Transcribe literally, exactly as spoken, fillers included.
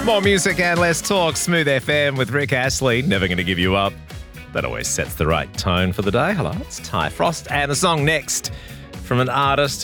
More music and less talk. Smooth F M with Rick Astley. Never going to give you up. That always sets the right tone for the day. Hello, it's Ty Frost. And the song next from an artist